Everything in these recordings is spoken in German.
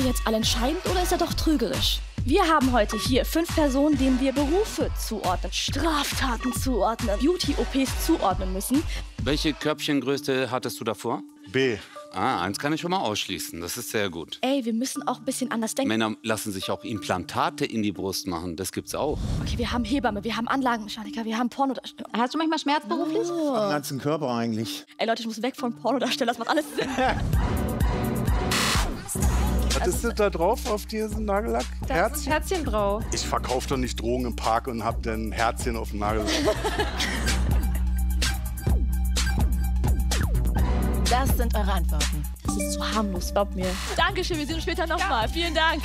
jetzt allentscheidend oder ist er doch trügerisch? Wir haben heute hier 5 Personen, denen wir Berufe zuordnen, Straftaten zuordnen, Beauty-OPs zuordnen müssen. Welche Körbchengröße hattest du davor? B. Ah, eins kann ich schon mal ausschließen. Das ist sehr gut. Ey, wir müssen auch ein bisschen anders denken. Männer lassen sich auch Implantate in die Brust machen. Das gibt's auch. Okay, wir haben Hebamme, wir haben Anlagenmechaniker, wir haben Pornodarsteller. Hast du manchmal Schmerz beruflich? Am ganzen Körper eigentlich. Ey Leute, ich muss weg von Pornodarsteller, das macht alles Sinn. Was ist das da drauf auf diesem Nagellack? Da ist ein Herzchen drauf. Ich verkaufe doch nicht Drogen im Park und hab dann Herzchen auf dem Nagellack. Das sind eure Antworten. Das ist zu harmlos, glaubt mir. Dankeschön, wir sehen uns später nochmal. Vielen Dank.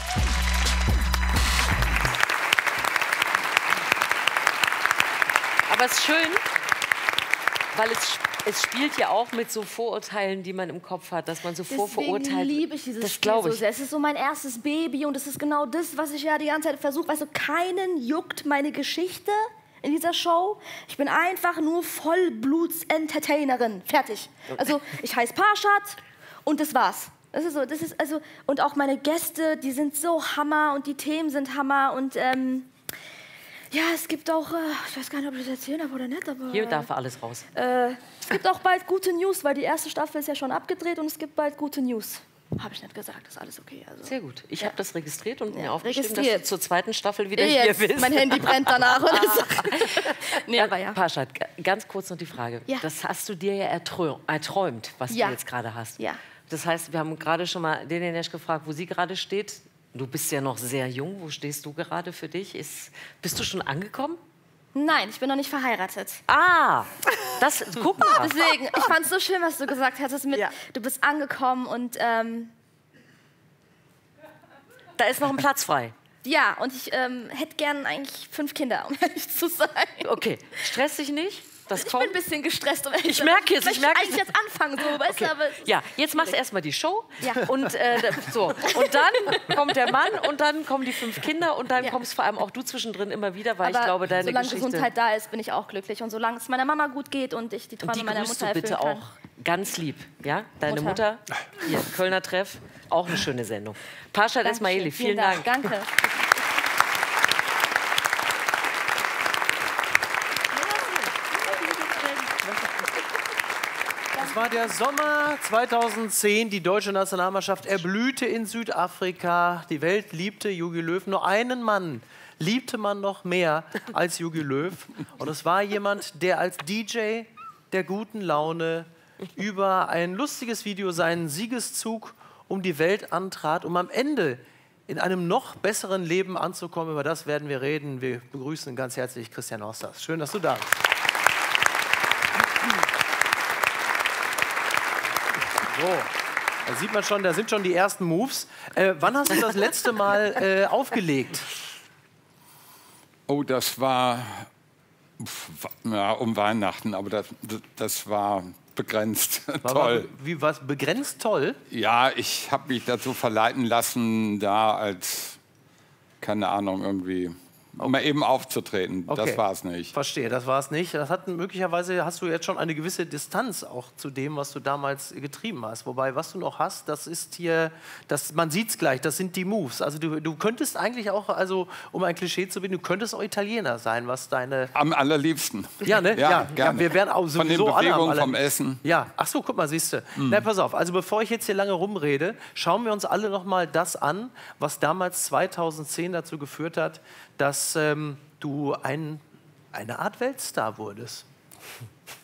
Aber es ist schön, weil es spielt ja auch mit so Vorurteilen, die man im Kopf hat, dass man so vorverurteilt. Deswegen liebe ich dieses das Spiel glaube so ich. sehr. Es ist so mein erstes Baby und es ist genau das, was ich ja die ganze Zeit versuche. Weißt du, keinen juckt meine Geschichte in dieser Show. Ich bin einfach nur Vollbluts-Entertainerin. Fertig. Also, ich heiße Parshad und das war's. Das ist so, und auch meine Gäste, die sind so Hammer und die Themen sind Hammer und ja, es gibt auch, ich weiß gar nicht, ob ich das erzählen darf oder nicht, aber... Hier darf alles raus. Es gibt auch bald gute News, weil die erste Staffel ist ja schon abgedreht und es gibt bald gute News. Habe ich nicht gesagt, ist alles okay. Also. Sehr gut. Ich habe das registriert und mir Ja, aufgeschrieben, dass registriert. du zur zweiten Staffel wieder Jetzt, hier bist. mein Handy brennt danach. Oder so. Nee, aber ja. Parshad, ganz kurz noch die Frage. Ja. Das hast du dir ja erträumt, was Ja. du jetzt gerade hast. Ja. Das heißt, wir haben gerade schon mal Denenesh gefragt, wo sie gerade steht. Du bist ja noch sehr jung. Wo stehst du gerade für dich? Bist du schon angekommen? Nein, ich bin noch nicht verheiratet. Ah, guck mal. Deswegen, ich fand es so schön, was du gesagt hattest mit, Ja. du bist angekommen und Da ist noch ein Platz frei. ja, und ich hätte gern eigentlich 5 Kinder, um ehrlich zu sein. Okay, stress dich nicht. Das Ich kommt. bin ein bisschen gestresst, um ehrlich Ich zu sein. merke es, ich merke es. eigentlich jetzt anfangen, so, weißt du, aber... Ja, jetzt machst du erstmal die Show. Ja. Und, so. Und dann kommt der Mann und dann kommen die 5 Kinder und dann Ja. kommst vor allem auch du zwischendrin immer wieder, weil Aber ich glaube, deine solange Geschichte... Gesundheit da ist, bin ich auch glücklich. Und solange es meiner Mama gut geht und ich die Träume Die meiner grüßt Mutter du bitte erfüllen kann. auch ganz lieb. Ja? Deine Mutter. Mutter, hier, Kölner Treff, auch eine schöne Sendung. Parshad Esmaili, vielen Dank. Danke. Es war der Sommer 2010. Die deutsche Nationalmannschaft erblühte in Südafrika. Die Welt liebte Jogi Löw. Nur einen Mann liebte man noch mehr als Jogi Löw. Und es war jemand, der als DJ der guten Laune über ein lustiges Video seinen Siegeszug um die Welt antrat, um am Ende in einem noch besseren Leben anzukommen. Über das werden wir reden. Wir begrüßen ganz herzlich Christian Osters. Schön, dass du da bist. So, da sieht man schon, da sind schon die ersten Moves. Wann hast du das letzte Mal aufgelegt? Oh, das war ja, um Weihnachten, aber das war begrenzt toll. Wie was? Begrenzt toll? Ja, ich habe mich dazu verleiten lassen, da als, keine Ahnung, irgendwie, mal eben aufzutreten. Okay. Das war es nicht. Verstehe, das war es nicht. Das hat möglicherweise hast du jetzt schon eine gewisse Distanz auch zu dem, was du damals getrieben hast. Wobei, was du noch hast, das ist hier, man sieht es gleich, das sind die Moves. Also du könntest eigentlich auch, also um ein Klischee zu bieten, du könntest auch Italiener sein, was deine... Am allerliebsten. Ja, ne? Ja, gerne. wir werden auch Von den sowieso alle am Bewegungen, vom Essen. Ja, ach so, guck mal, siehst du. Na, pass auf, also bevor ich jetzt hier lange rumrede, schauen wir uns alle noch mal das an, was damals 2010 dazu geführt hat, dass du eine Art Weltstar wurdest.